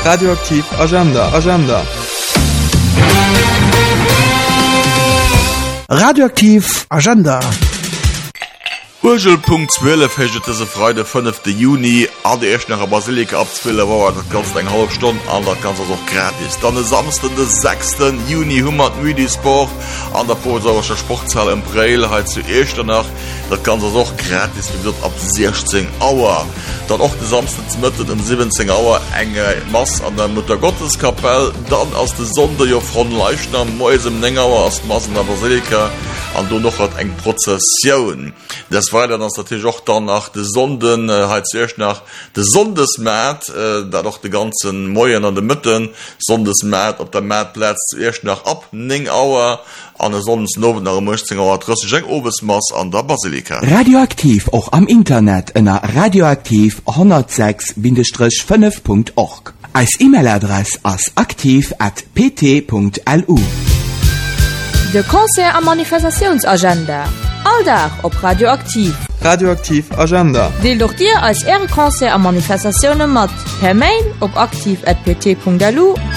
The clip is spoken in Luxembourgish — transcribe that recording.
Radioaktiv Agenda. Radioaktiv Agenda. Urgelpunkt 12 hegete se Freude 5. Juni an de echt nach Basilika abzwille war dat ganz eng halb Stunde an dat ganz auch gratis. Dann samsten den 6. Juni 100 Müdisport an der Posauerscher Sportzahl im Breil halt zu nach dat ganz auch gratis wird ab 16 Auer. Dann auch de samstensmitten um 17 Auer enge Mass an der Mutter Gotteskapelle, dann aus de Sonde von Leichner Mäusem Nengauer aus Massen der Basilika an du noch hat eng Prozession. Das war dann natürlich auch dann nach de Sonden zuerst nach de Sondesmärt, da doch die ganzen Mäuen an de Mütten Sondesmärt op der Mätplatz zuerst nach ab 9 Auer an der Sonnensnoven nach 16 Auer Obesmaß an der Basilika. Radioaktiv auch am Internet in radioaktiv 106-5.org. Als E-Mail-Adresse als aktiv@pt.lu. De Konzert am Manifestationsagenda. Alldach op Radioaktiv. Radioaktiv Agenda. Deel doch dir als Ehrenkonzert am Manifestationen mat per Mail op aktiv@pt.lu